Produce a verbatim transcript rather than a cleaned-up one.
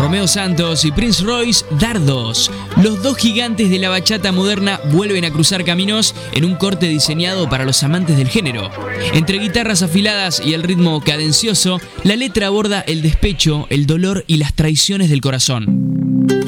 Romeo Santos y Prince Royce, Dardos. Los dos gigantes de la bachata moderna vuelven a cruzar caminos en un corte diseñado para los amantes del género. Entre guitarras afiladas y el ritmo cadencioso, la letra aborda el despecho, el dolor y las traiciones del corazón.